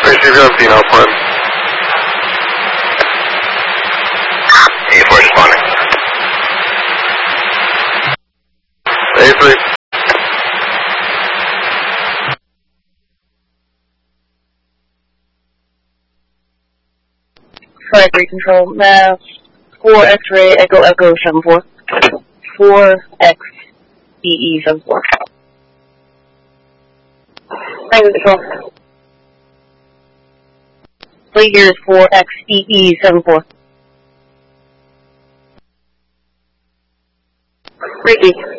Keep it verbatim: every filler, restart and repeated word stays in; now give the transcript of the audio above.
Receive on Phoenix one. A four responding. A three. Flight three control, Mass four X-ray Echo Echo seven four. four X E E seven four. Thank you, control. Flight here is four X E E seven four. Ricky.